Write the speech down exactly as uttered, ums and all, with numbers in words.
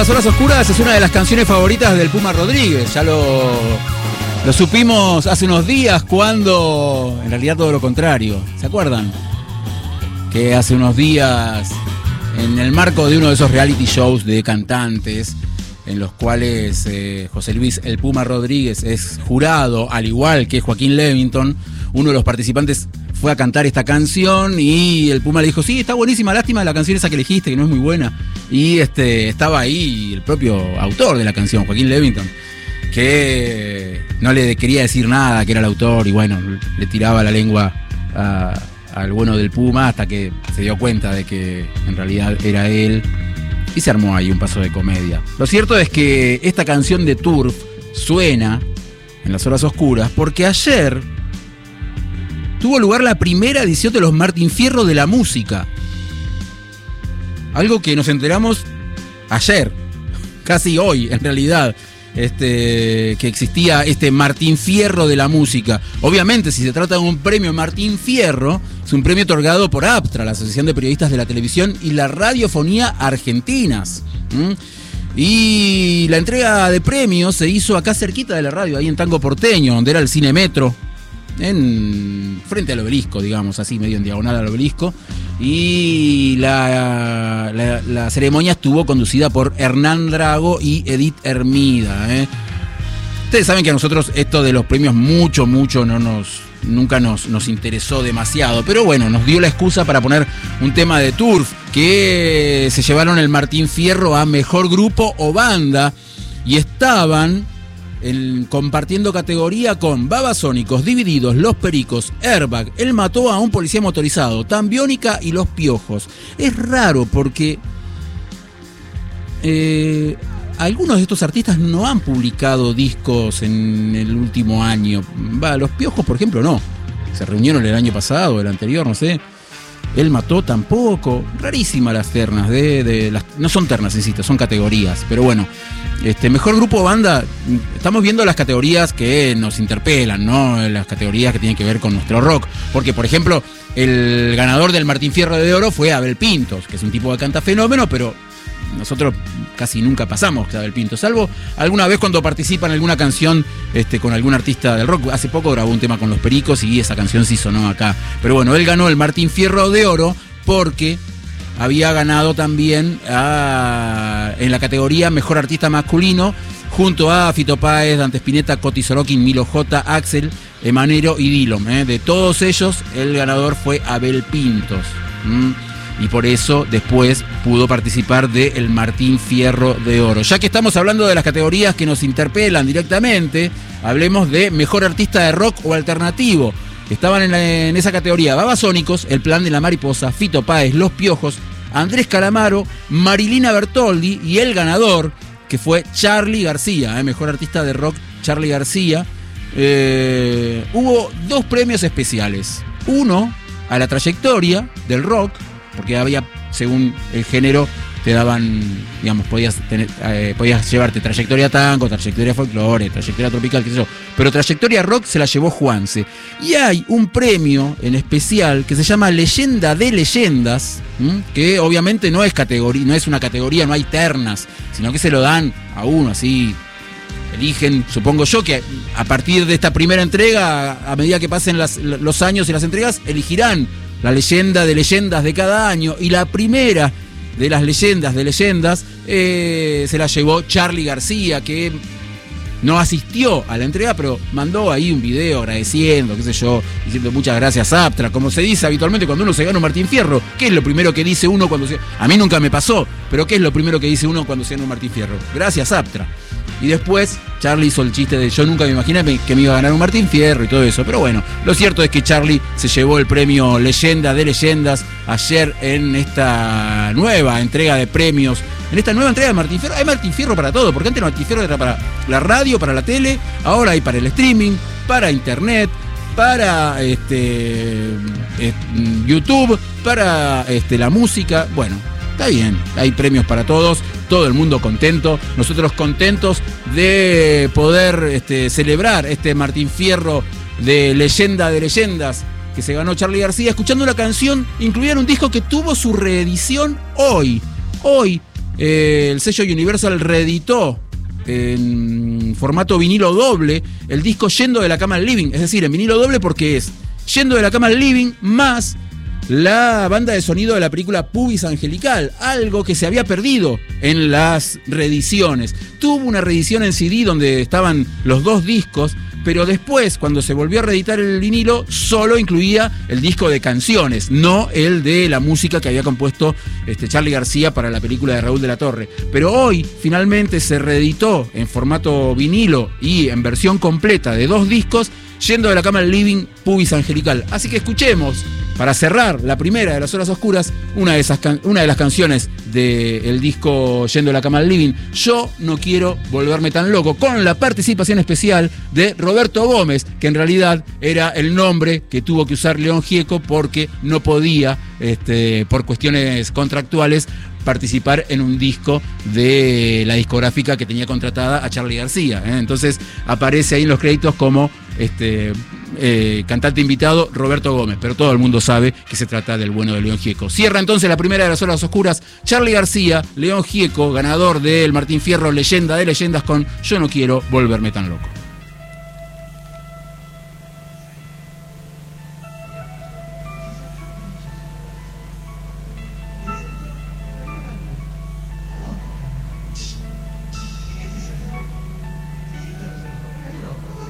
Las Horas Oscuras es una de las canciones favoritas del Puma Rodríguez. Ya lo, lo supimos hace unos días cuando, en realidad todo lo contrario. ¿Se acuerdan? Que hace unos días, en el marco de uno de esos reality shows de cantantes, en los cuales eh, José Luis El Puma Rodríguez es jurado, al igual que Joaquín Levington, uno de los participantes fue a cantar esta canción y el Puma le dijo, sí, está buenísima, lástima la canción esa que elegiste, que no es muy buena. Y este estaba ahí el propio autor de la canción, Joaquín Levington, que no le quería decir nada, que era el autor, y bueno, le tiraba la lengua a, al bueno del Puma hasta que se dio cuenta de que en realidad era él, y se armó ahí un paso de comedia. Lo cierto es que esta canción de Turf suena en Las Horas Oscuras porque ayer tuvo lugar la primera edición de los Martín Fierro de la música. Algo que nos enteramos ayer, casi hoy en realidad, este, que existía este Martín Fierro de la música. Obviamente, si se trata de un premio Martín Fierro, es un premio otorgado por APTRA, la Asociación de Periodistas de la Televisión y la Radiofonía Argentinas. ¿Mm? Y la entrega de premios se hizo acá cerquita de la radio, ahí en Tango Porteño, donde era el Cine Metro, en frente al obelisco, digamos, así medio en diagonal al obelisco. Y la, la, la ceremonia estuvo conducida por Hernán Drago y Edith Hermida, ¿eh? Ustedes saben que a nosotros esto de los premios mucho, mucho no nos, nunca nos, nos interesó demasiado, pero bueno, nos dio la excusa para poner un tema de Turf, que se llevaron el Martín Fierro a Mejor Grupo o Banda, y estaban El, compartiendo categoría con Babasónicos, Divididos, Los Pericos, Airbag, Él mató a un policía motorizado, Tambiónica y Los Piojos. Es raro porque eh, algunos de estos artistas no han publicado discos en el último año. Va, Los Piojos, por ejemplo, no. Se reunieron el año pasado, el anterior, no sé. Él mató tampoco. Rarísimas las ternas. De, de las, no son ternas, insisto, son categorías. Pero bueno, este Mejor Grupo o Banda, estamos viendo las categorías que nos interpelan, ¿no? Las categorías que tienen que ver con nuestro rock. Porque, por ejemplo, el ganador del Martín Fierro de Oro fue Abel Pintos, que es un tipo que canta fenómeno, pero nosotros casi nunca pasamos a Abel Pintos, salvo alguna vez cuando participa en alguna canción este, con algún artista del rock. Hace poco grabó un tema con Los Pericos y esa canción sí sonó acá. Pero bueno, él ganó el Martín Fierro de Oro porque había ganado también a, en la categoría Mejor Artista Masculino, junto a Fito Páez, Dante Spinetta, Coti Sorokin, Milo J, Axel, Emanero y Dillom. ¿eh? De todos ellos, el ganador fue Abel Pintos. ¿Mm? Y por eso después pudo participar del Martín Fierro de Oro. Ya que estamos hablando de las categorías que nos interpelan directamente, hablemos de Mejor Artista de Rock o Alternativo. Estaban en, la, en esa categoría Babasónicos, El Plan de la Mariposa, Fito Páez, Los Piojos, Andrés Calamaro, Marilina Bertoldi y el ganador, que fue Charly García, ¿eh? Mejor Artista de Rock, Charly García. Eh, hubo dos premios especiales. Uno a la trayectoria del rock, porque había, según el género, te daban, digamos, podías tener, eh, podías llevarte trayectoria tango, trayectoria folclore, trayectoria tropical, qué sé yo, pero trayectoria rock se la llevó Juanse. Y hay un premio en especial que se llama Leyenda de Leyendas, ¿m? Que obviamente no es categoría, no es una categoría, no hay ternas, sino que se lo dan a uno, así eligen, supongo yo, que a partir de esta primera entrega, a medida que pasen las, los años y las entregas, elegirán la leyenda de leyendas de cada año, y la primera de las leyendas de leyendas eh, se la llevó Charly García, que no asistió a la entrega, pero mandó ahí un video agradeciendo, qué sé yo, diciendo muchas gracias APTRA, como se dice habitualmente cuando uno se gana un Martín Fierro. ¿Qué es lo primero que dice uno cuando se... A mí nunca me pasó, pero ¿qué es lo primero que dice uno cuando se gana un Martín Fierro? Gracias APTRA. Y después Charly hizo el chiste de yo nunca me imaginé que me iba a ganar un Martín Fierro y todo eso. Pero bueno, lo cierto es que Charly se llevó el premio Leyenda de Leyendas ayer en esta nueva entrega de premios. En esta nueva entrega de Martín Fierro. Hay Martín Fierro para todo, porque antes Martín Fierro era para la radio, para la tele, ahora hay para el streaming, para internet, para este, eh, YouTube, para este, la música. Bueno, está bien, hay premios para todos, todo el mundo contento, nosotros contentos de poder este, celebrar este Martín Fierro de Leyenda de Leyendas que se ganó Charly García, escuchando una canción incluida en un disco que tuvo su reedición hoy, hoy, eh, el sello Universal reeditó en formato vinilo doble el disco Yendo de la cama al living. Es decir, en vinilo doble porque es Yendo de la cama al living más la banda de sonido de la película Pubis Angelical, algo que se había perdido en las reediciones. Tuvo una reedición en C D donde estaban los dos discos, pero después, cuando se volvió a reeditar el vinilo, solo incluía el disco de canciones, no el de la música que había compuesto este, Charly García para la película de Raúl de la Torre. Pero hoy, finalmente, se reeditó en formato vinilo y en versión completa de dos discos, Yendo de la cama al living, Pubis Angelical. Así que escuchemos, para cerrar la primera de las horas oscuras, una de, esas can- una de las canciones del disco Yendo de la cama al living, Yo no quiero volverme tan loco, con la participación especial de Roberto Gómez, que en realidad era el nombre que tuvo que usar León Gieco porque no podía, este, por cuestiones contractuales, participar en un disco de la discográfica que tenía contratada a Charly García, ¿eh? Entonces aparece ahí en los créditos como este, eh, cantante invitado Roberto Gómez, pero todo el mundo sabe que se trata del bueno de León Gieco. Cierra entonces la primera de las horas oscuras Charly García, León Gieco, ganador del Martín Fierro Leyenda de Leyendas, con Yo no quiero volverme tan loco.